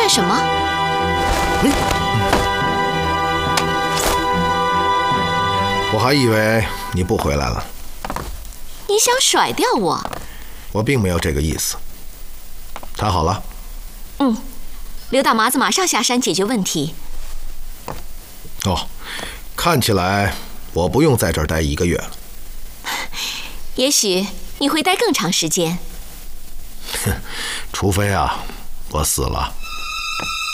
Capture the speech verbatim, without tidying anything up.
干什么？嗯、 我还以为你不回来了。 你想甩掉我？ 我并没有这个意思。谈好了？ 嗯，刘大麻子马上下山解决问题。 哦，看起来我不用在这儿待一个月了。 也许你会待更长时间。 除非啊，我死了。